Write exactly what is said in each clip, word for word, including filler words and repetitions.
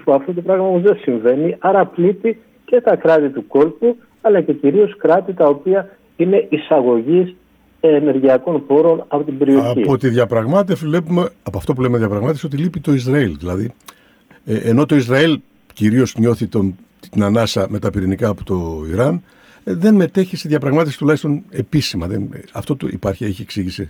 που αυτό το πράγμα όμως δεν συμβαίνει, άρα πλήττει και τα κράτη του κόλπου, αλλά και κυρίως κράτη τα οποία είναι εισαγωγής ενεργειακών πόρων από την περιοχή. Από τη διαπραγμάτευση βλέπουμε, από αυτό που λέμε διαπραγμάτευση, ότι λείπει το Ισραήλ. Δηλαδή, ε, ενώ το Ισραήλ κυρίως νιώθει τον, την ανάσα με τα πυρηνικά από το Ιράν, ε, δεν μετέχει στη διαπραγμάτευση τουλάχιστον επίσημα. Δεν, αυτό το υπάρχει, έχει εξήγηση.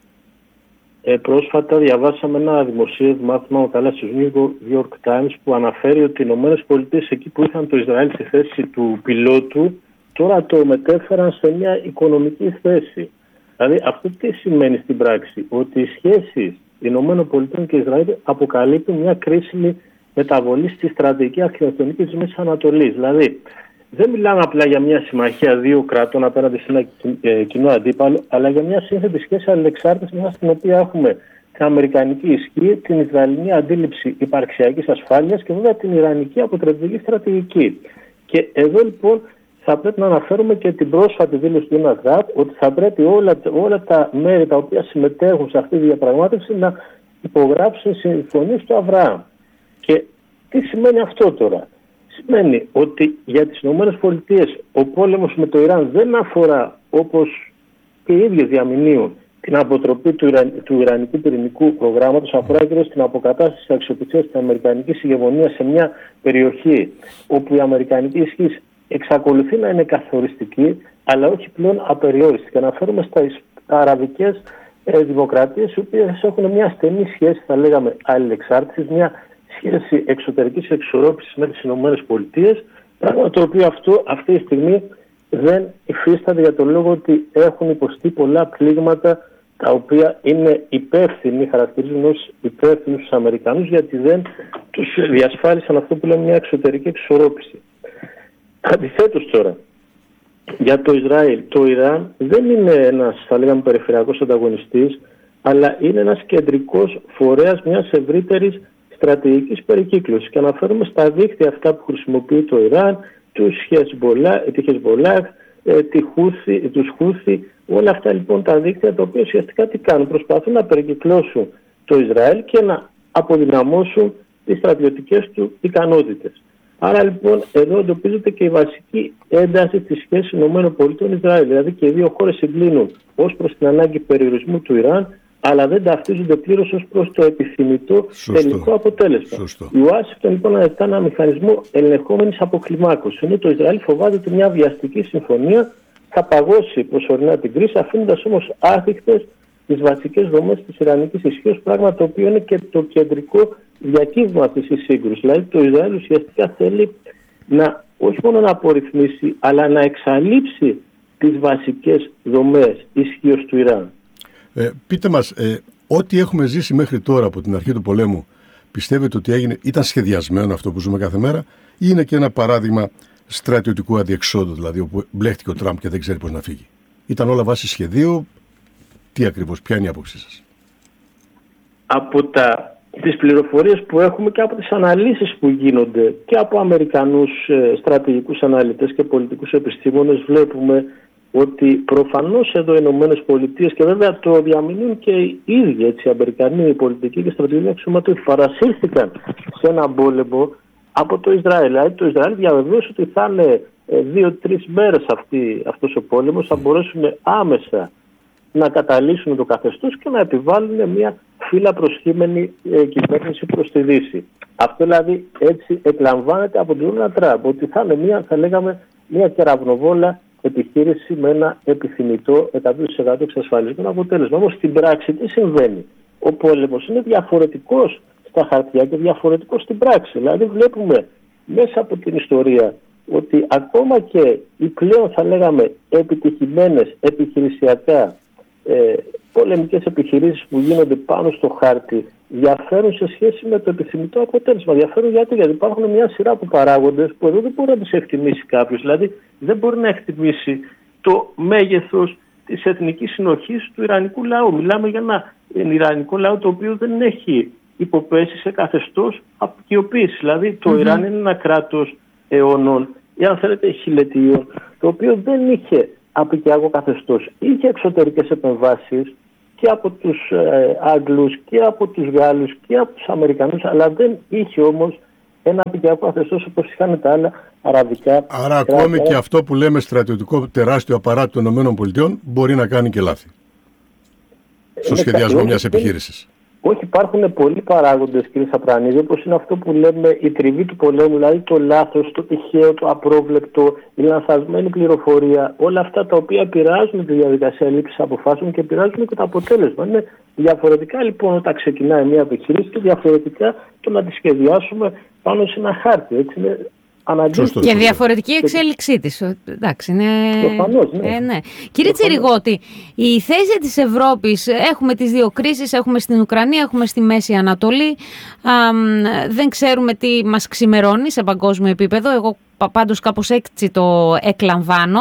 Ε, πρόσφατα διαβάσαμε ένα δημοσίευμα, θυμάμαι καλά, στους New York Times, που αναφέρει ότι οι ΗΠΑ, εκεί που είχαν το Ισραήλ στη θέση του πιλότου, τώρα το μετέφεραν σε μια οικονομική θέση. Δηλαδή αυτό τι σημαίνει στην πράξη? Ότι οι σχέσεις ΗΠΑ και Ισραήλ αποκαλύπτουν μια κρίσιμη μεταβολή στη στρατηγική αρχιτεκτονική της Μέσης Ανατολής. Δηλαδή δεν μιλάμε απλά για μια συμμαχία δύο κρατών απέναντι σε ένα κοινό αντίπαλο, αλλά για μια σύνθετη σχέση αλληλεξάρτητης, μέσα στην οποία έχουμε την αμερικανική ισχύ, την Ισραηλινή αντίληψη υπαρξιακής ασφάλειας και βέβαια την ιρανική αποτρεπτική στρατηγική. Και εδώ λοιπόν θα πρέπει να αναφέρουμε και την πρόσφατη δήλωση του Ντόναλντ Τραμπ ότι θα πρέπει όλα, όλα τα μέρη τα οποία συμμετέχουν σε αυτή τη διαπραγμάτευση να υπογράψουν συμφωνίες του Αβραάμ. Και τι σημαίνει αυτό τώρα? Σημαίνει ότι για τις ΗΠΑ ο πόλεμος με το Ιράν δεν αφορά, όπως και οι ίδιες διαμηνύουν, την αποτροπή του, Ιρα... του Ιρανικού πυρηνικού προγράμματος, αφορά κυρίως την αποκατάσταση της αξιοπιστίας της αμερικανικής ηγεμονίας σε μια περιοχή όπου η αμερικανική ισχύ εξακολουθεί να είναι καθοριστική, αλλά όχι πλέον απεριόριστη. Και αναφέρουμε στα αραβικές ε, δημοκρατίες, οι οποίες έχουν μια στενή σχέση, θα λέγαμε, αλληλεξάρτησης, μια σχέση εξωτερικής εξορρόπησης με τις ΗΠΑ, πράγμα το οποίο αυτό αυτή τη στιγμή δεν υφίσταται για τον λόγο ότι έχουν υποστεί πολλά πλήγματα τα οποία είναι υπεύθυνοι, χαρακτηρίζουν ως υπεύθυνους τους Αμερικανούς, γιατί δεν τους διασφάλισαν αυτό που λέμε μια εξωτερική εξορρόπηση. Αντιθέτως τώρα, για το Ισραήλ, το Ιράν δεν είναι ένας, θα λέγαμε, περιφερειακός ανταγωνιστής, αλλά είναι ένας κεντρικός φορέας μιας ευρύτερης στρατηγικής περικύκλωσης. Και αναφέρουμε στα δίκτυα αυτά που χρησιμοποιεί το Ιράν, τους Χεσμολάχ, τη Χεσμολάχ, τους Χούθι, όλα αυτά λοιπόν τα δίκτυα τα οποία ουσιαστικά τι κάνουν? Προσπαθούν να περικυκλώσουν το Ισραήλ και να αποδυναμώσουν τις στρατιωτικές του ικανότητες. Άρα λοιπόν εδώ εντοπίζεται και η βασική ένταση της σχέσης ΗΠΑ-Ισραήλ. Δηλαδή και οι δύο χώρες συγκλίνουν ως προς την ανάγκη περιορισμού του Ιράν, αλλά δεν ταυτίζονται πλήρως ως προς το επιθυμητό Σωστό. τελικό αποτέλεσμα. Σωστό. Η Ουάσιγκτον λοιπόν αναζητά ένα μηχανισμό ελεγχόμενης αποκλιμάκωσης, ενώ το Ισραήλ φοβάται ότι μια βιαστική συμφωνία θα παγώσει προσωρινά την κρίση, αφήνοντας όμως άθικτες τις βασικές δομές της ιρανικής ισχύως, πράγμα το οποίο είναι και το κεντρικό διακύβημα αυτής της σύγκρουσης. Δηλαδή το Ισραήλ ουσιαστικά θέλει να όχι μόνο να απορριθμίσει, αλλά να εξαλείψει τις βασικές δομές ισχύως του Ιράν. Ε, πείτε μας, ε, ό,τι έχουμε ζήσει μέχρι τώρα από την αρχή του πολέμου, πιστεύετε ότι έγινε, ήταν σχεδιασμένο αυτό που ζούμε κάθε μέρα, ή είναι και ένα παράδειγμα στρατιωτικού αδιεξόδου, δηλαδή όπου μπλέχτηκε ο Τραμπ και δεν ξέρει πώς να φύγει? Ήταν όλα βάσει σχεδίου? Τι ακριβώς, ποια είναι η άποψή σας? Από τα, τις πληροφορίες που έχουμε και από τις αναλύσεις που γίνονται και από Αμερικανούς ε, στρατηγικούς αναλυτές και πολιτικούς επιστήμονες, βλέπουμε ότι προφανώς εδώ οι Ηνωμένες Πολιτείες, και βέβαια το διαμηνύουν και οι ίδιοι έτσι, Αμερικανοί πολιτικοί και στρατηγικοί αξιωματούχοι, παρασύρθηκαν σε έναν πόλεμο από το Ισραήλ. Δηλαδή το Ισραήλ διαβεβαίωσε ότι θα είναι δύο-τρεις μέρες αυτή, αυτός ο πόλεμος, θα μπορέσουν άμεσα να καταλύσουν το καθεστώς και να επιβάλλουν μια φύλλα προσχήμενη ε, κυβέρνηση προς τη Δύση. Αυτό δηλαδή έτσι εκλαμβάνεται από τον Ντόναλντ Τραμπ, ότι θα είναι μια, θα λέγαμε, μια κεραυνοβόλα επιχείρηση με ένα επιθυμητό εκατό τοις εκατό εξασφαλισμένο αποτέλεσμα. Όμως στην πράξη τι συμβαίνει? Ο πόλεμος είναι διαφορετικός στα χαρτιά και διαφορετικός στην πράξη. Δηλαδή βλέπουμε μέσα από την ιστορία ότι ακόμα και οι πλέον, θα λέγαμε, επιτυχημένες επιχειρησιακά ε, πολεμικές επιχειρήσεις που γίνονται πάνω στο χάρτη διαφέρουν σε σχέση με το επιθυμητό αποτέλεσμα. Διαφέρουν γιατί, γιατί υπάρχουν μια σειρά από παράγοντες που εδώ δεν μπορεί να τις εκτιμήσει κάποιος. Δηλαδή δεν μπορεί να εκτιμήσει το μέγεθος της εθνικής συνοχής του ιρανικού λαού. Μιλάμε για ένα ιρανικό λαό το οποίο δεν έχει υποπέσει σε καθεστώς αποικιοποίησης. Δηλαδή το mm-hmm. Ιράν είναι ένα κράτος αιώνων, ή αν θέλετε χιλετίων, το οποίο δεν είχε αποικιακό καθεστώς. Είχε εξωτερικές επεμβάσεις και από τους ε, Άγγλους και από τους Γάλλους και από τους Αμερικανούς, αλλά δεν είχε όμως ένα ενεργειακό καθεστώς όπως είχαν τα άλλα αραβικά. Άρα ακόμη και αυτό που λέμε στρατιωτικό τεράστιο απαράτο των ΗΠΑ μπορεί να κάνει και λάθη στο σχεδιασμό μιας επιχείρησης. Όχι, υπάρχουν πολλοί παράγοντες, κύριε Σαπρανίδη, όπως είναι αυτό που λέμε η τριβή του πολέμου, δηλαδή το λάθος, το τυχαίο, το απρόβλεπτο, η λανθασμένη πληροφορία, όλα αυτά τα οποία επηρεάζουν τη διαδικασία λήψης αποφάσεων και επηρεάζουν και το αποτέλεσμα. Είναι διαφορετικά λοιπόν όταν ξεκινάει μια επιχείρηση και διαφορετικά το να τη σχεδιάσουμε πάνω σε ένα χάρτη. Έτσι είναι αναντίστοιχο. Και διαφορετική εξέλιξή της. Εντάξει, είναι... Προφανώς, ναι. Ε, ναι. Κύριε Τσιριγώτη, η θέση της Ευρώπης, έχουμε τις δύο κρίσεις, έχουμε στην Ουκρανία, έχουμε στη Μέση Ανατολή, Α, δεν ξέρουμε τι μας ξημερώνει σε παγκόσμιο επίπεδο, εγώ πάντως κάπως έτσι το εκλαμβάνω.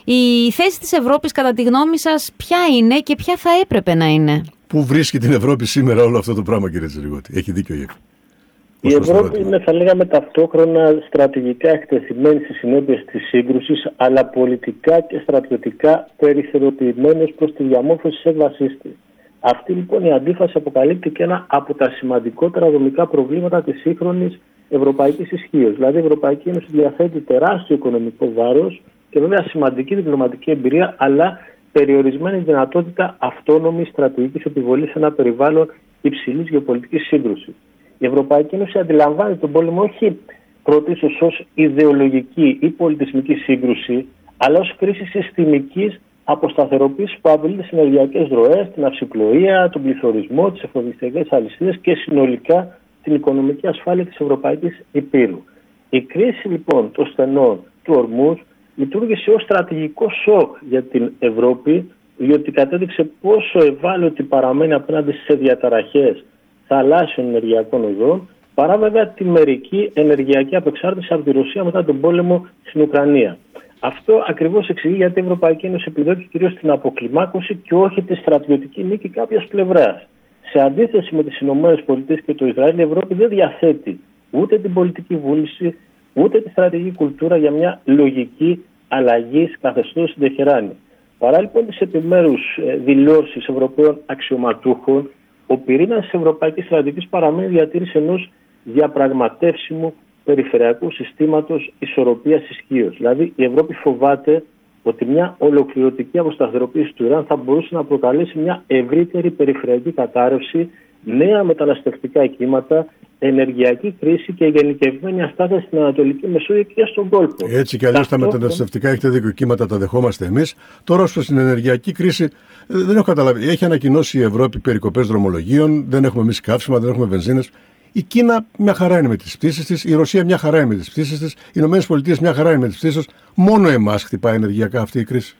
Η θέση της Ευρώπης κατά τη γνώμη σας ποια είναι και ποια θα έπρεπε να είναι? Πού βρίσκει την Ευρώπη σήμερα όλο αυτό το πράγμα, κύριε Τσιριγώτη? Έχει δίκιο η Ευρώπη. Η Ευρώπη είναι, θα λέγαμε, ταυτόχρονα στρατηγικά εκτεθειμένη στις συνέπειες της σύγκρουσης, αλλά πολιτικά και στρατιωτικά περιθωριοποιημένος προς τη διαμόρφωση της έκβασής της. Αυτή λοιπόν η αντίφαση αποκαλύπτει και ένα από τα σημαντικότερα δομικά προβλήματα της σύγχρονης ευρωπαϊκής ισχύως. Δηλαδή, η Ευρωπαϊκή Ένωση διαθέτει τεράστιο οικονομικό βάρος και βέβαια σημαντική διπλωματική εμπειρία, αλλά περιορισμένη δυνατότητα αυτόνομης στρατηγικής επιβολής σε ένα περιβάλλον υψηλής γεωπολιτικής σύγκρουσης. Η Ευρωπαϊκή Ένωση αντιλαμβάνει τον πόλεμο όχι πρωτίστως ως ιδεολογική ή πολιτισμική σύγκρουση, αλλά ως κρίση συστημικής αποσταθεροποίησης που απειλεί τις ενεργειακές ροές, την αυσιπλοεία, τον πληθωρισμό, τις εφοδιαστικές αλυσίδες και συνολικά την οικονομική ασφάλεια της Ευρωπαϊκής Υπήρου. Η κρίση λοιπόν των στενών του Ορμούζ λειτουργήσε ως στρατηγικό σοκ για την Ευρώπη, διότι κατέδειξε πόσο ευάλωτη παραμένει απέναντι σε διαταραχές θαλάσσιων ενεργειακών οδών, παρά βέβαια τη μερική ενεργειακή απεξάρτηση από τη Ρωσία μετά τον πόλεμο στην Ουκρανία. Αυτό ακριβώς εξηγεί γιατί η Ευρωπαϊκή Ένωση επιδόκει κυρίως την αποκλιμάκωση και όχι τη στρατιωτική νίκη κάποιας πλευράς. Σε αντίθεση με τις ΗΠΑ και το Ισραήλ, η Ευρώπη δεν διαθέτει ούτε την πολιτική βούληση, ούτε τη στρατηγική κουλτούρα για μια λογική αλλαγή καθεστώτος στην Τεχεράνη. Παρά λοιπόν τις επιμέρους δηλώσεις Ευρωπαίων αξιωματούχων, ο πυρήνας της ευρωπαϊκής στρατηγικής παραμένει διατήρηση ενός διαπραγματεύσιμου περιφερειακού συστήματος ισορροπίας ισχύως. Δηλαδή, η Ευρώπη φοβάται ότι μια ολοκληρωτική αποσταθεροποίηση του Ιράν θα μπορούσε να προκαλέσει μια ευρύτερη περιφερειακή κατάρρευση, νέα μεταναστευτικά κύματα, ενεργειακή κρίση και γενικευμένη αστάθεια στην Ανατολική Μεσόγειο και στον κόλπο. Έτσι κι αλλιώς τα μεταναστευτικά, έχετε δίκιο, κύματα τα δεχόμαστε εμείς. Τώρα, ως προς την ενεργειακή κρίση, δεν έχω καταλάβει. Έχει ανακοινώσει η Ευρώπη περικοπές δρομολογίων, δεν έχουμε εμείς καύσιμα, δεν έχουμε βενζίνες. Η Κίνα μια χαρά είναι με τις πτήσεις της, η Ρωσία μια χαρά είναι με τις πτήσεις της, οι Ηνωμένες Πολιτείες μια χαρά είναι με τις πτήσεις τους. Μόνο εμάς χτυπάει ενεργειακά αυτή η κρίση?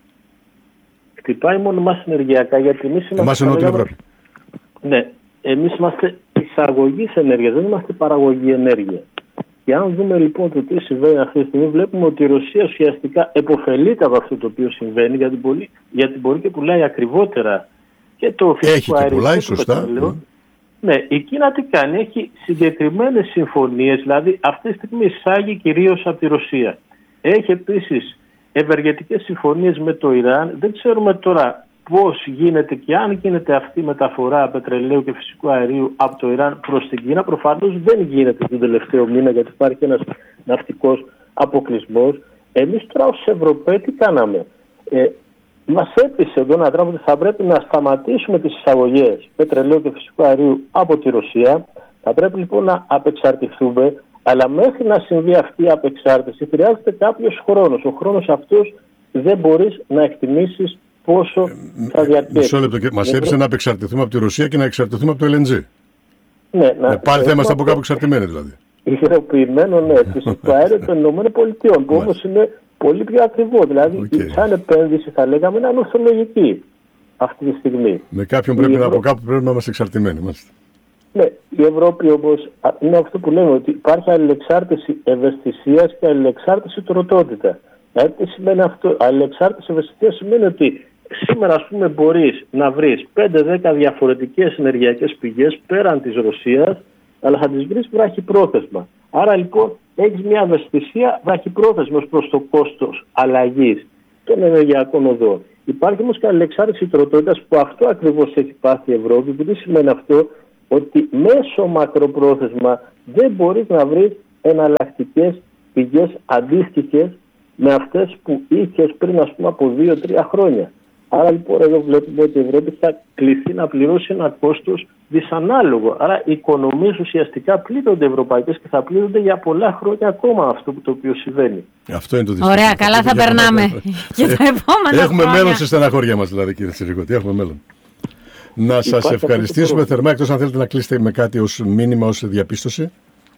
Χτυπάει μόνο εμάς ενεργειακά, γιατί εμείς είμαστε. Εμάς εννοώ την Ευρώπη. Ναι, εμείς είμαστε εισαγωγής ενέργειας, δεν είμαστε παραγωγή ενέργεια. Και αν δούμε λοιπόν το τι συμβαίνει αυτή τη στιγμή, βλέπουμε ότι η Ρωσία ουσιαστικά επωφελείται από αυτό το οποίο συμβαίνει, γιατί μπορεί, γιατί μπορεί και πουλάει ακριβότερα και το φυσικό αέριο. Έχει και πουλάει, σωστά. Ναι, η Κίνα τι κάνει? Έχει συγκεκριμένες συμφωνίες, δηλαδή αυτή τη στιγμή εισάγει κυρίως από τη Ρωσία. Έχει επίσης ευεργετικές συμφωνίες με το Ιράν. Δεν ξέρουμε τώρα πώς γίνεται και αν γίνεται αυτή η μεταφορά πετρελαίου και φυσικού αερίου από το Ιράν προς την Κίνα. Προφανώς δεν γίνεται τον τελευταίο μήνα, γιατί υπάρχει ένας ναυτικός αποκλεισμός. Εμείς τώρα ως Ευρωπαίοι τι κάναμε? Ε, Μας έπεισε ο Ντόναλντ Τραμπ ότι θα πρέπει να σταματήσουμε τις εισαγωγές πετρελαίου και φυσικού αερίου από τη Ρωσία. Θα πρέπει λοιπόν να απεξαρτηθούμε, αλλά μέχρι να συμβεί αυτή η απεξάρτηση χρειάζεται κάποιος χρόνος. Ο χρόνος αυτός δεν μπορείς να εκτιμήσεις πόσο ε, θα διαρκέσει. Μισό λεπτό. Μας έπεισε να απεξαρτηθούμε από τη Ρωσία και να εξαρτηθούμε από το ελ εν τζι. Ναι, να... ε, πάλι θα είμαστε από κάπου εξαρτημένοι δηλαδή. Υγροποιημένο, ναι, φυσικό αέριο των ΗΠΑ, που όμως είναι πολύ πιο ακριβό. Δηλαδή, okay. σαν επένδυση θα λέγαμε είναι ανορθολογική αυτή τη στιγμή. Με κάποιον πρέπει Ευρω... να, από κάπου πρέπει να είμαστε εξαρτημένοι. Μάλιστα. Ναι, η Ευρώπη όμως είναι αυτό που λέμε, ότι υπάρχει αλληλεξάρτηση ευαισθησίας και αλληλεξάρτηση τροτότητα. Δηλαδή, τι σημαίνει αυτό? Αλληλεξάρτηση ευαισθησίας σημαίνει ότι σήμερα, ας πούμε, μπορείς να βρεις πέντε δέκα διαφορετικές ενεργειακές πηγές πέραν της Ρωσίας, αλλά θα τις βρεις βραχυπρόθεσμα. Άρα λοιπόν έχεις μια ευαισθησία βραχυπρόθεσμα προς το κόστος αλλαγής των ενεργειακών οδών. Υπάρχει όμως και αλληλεξάρτηση τροτότητας, που αυτό ακριβώς έχει πάθει η Ευρώπη, που τι σημαίνει αυτό? Ότι μέσω μακροπρόθεσμα δεν μπορείς να βρεις εναλλακτικές πηγές αντίστοιχες με αυτές που είχες πριν, ας πούμε, από δύο τρία χρόνια. Άρα λοιπόν εδώ βλέπουμε ότι η Ευρώπη θα κληθεί να πληρώσει ένα κόστος δυσανάλογο. Άρα οι οικονομίες ουσιαστικά πλήττονται ευρωπαϊκές και θα πλήττονται για πολλά χρόνια ακόμα αυτό που το οποίο συμβαίνει. Αυτό είναι το δυστυχώς. Ωραία, καλά θα περνάμε και τα επόμενα Έχουμε χρόνια. μέλλον στη στεναχώρια μας, δηλαδή, κύριε Τσιρικώτη. Έχουμε μέλλον. Να σας ευχαριστήσουμε θερμά, εκτός αν θέλετε να κλείσετε με κάτι ως μήνυμα, ως διαπίστωση.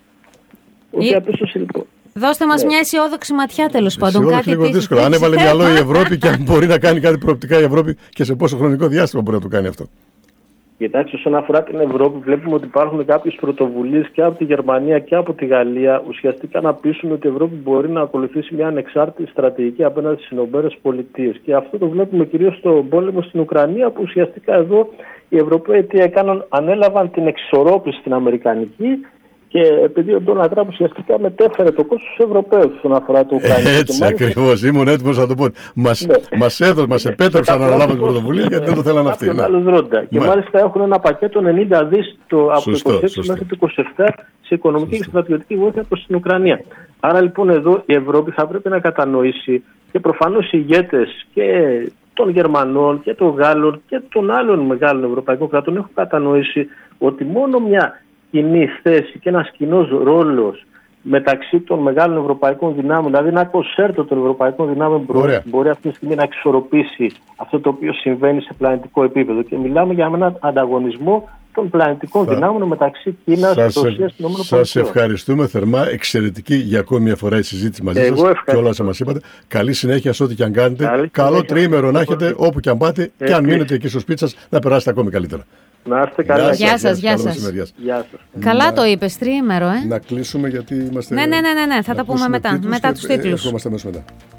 Ως διαπίστωση λοιπόν. Δώστε μας μια αισιόδοξη ματιά, τέλος πάντων. Κάτι λίγο δύσκολο. Αν έβαλε μυαλό η Ευρώπη και αν μπορεί να κάνει κάτι προοπτικά η Ευρώπη και σε πόσο χρονικό διάστημα μπορεί να το κάνει αυτό. Κοιτάξτε, όσον αφορά την Ευρώπη, βλέπουμε ότι υπάρχουν κάποιες πρωτοβουλίες και από τη Γερμανία και από τη Γαλλία ουσιαστικά να πείσουν ότι η Ευρώπη μπορεί να ακολουθήσει μια ανεξάρτητη στρατηγική απέναντι στις ΗΠΑ. Και αυτό το βλέπουμε κυρίως στον πόλεμο στην Ουκρανία, που ουσιαστικά εδώ οι Ευρωπαίοι τι έκαναν, ανέλαβαν την εξορρόπηση στην Αμερικανική. Και επειδή ο Ντόναλντ Τραμπ ουσιαστικά μετέφερε το κόστος στους Ευρωπαίους όσον αφορά το Ουκρανία. Έτσι ακριβώς, ήμουν έτοιμος να το πω. Μας, ναι. μας έδωσε, μας επέτρεψαν να αναλάβουν την πρωτοβουλία γιατί δεν το θέλαν αυτοί. Ναι. Και μάλιστα έχουν ένα πακέτο ενενήντα δισεκατομμύρια το, από το είκοσι έξι μέχρι το είκοσι επτά σε οικονομική σωστό. Και στρατιωτική βοήθεια προς την Ουκρανία. Άρα λοιπόν εδώ η Ευρώπη θα πρέπει να κατανοήσει και προφανώς οι ηγέτες και των Γερμανών και των Γάλλων και των άλλων μεγάλων ευρωπαϊκών κρατών έχουν κατανοήσει ότι μόνο μια κοινή θέση και ένας κοινός ρόλος μεταξύ των μεγάλων ευρωπαϊκών δυνάμεων, δηλαδή ένα κονσέρτο των ευρωπαϊκών δυνάμεων μπορεί, μπορεί αυτή τη στιγμή να εξορροπήσει αυτό το οποίο συμβαίνει σε πλανητικό επίπεδο. Και μιλάμε για έναν ανταγωνισμό των πλανητικών θα... δυνάμεων μεταξύ Κίνας, Ρωσίας και ΗΠΑ. Σας ευχαριστούμε θερμά. Εξαιρετική για ακόμη μια φορά η συζήτηση μαζί σας και όλα όσα μας είπατε. Καλή συνέχεια σε ό,τι και αν κάνετε. Καλή Καλό συνέχεια. Τριήμερο να έχετε όπου και αν πάτε και αν μείνετε εκεί στο σπίτι σας να περάσετε ακόμη καλύτερα. Να είστε καλά. Γεια σας, γεια σας. Καλά να... το είπες, τριήμερο, ε. Να κλείσουμε γιατί είμαστε... Ναι, ναι, ναι, ναι, ναι. θα τα πούμε μετά, μετά τους τίτλους. Ερχόμαστε μέσα μετά.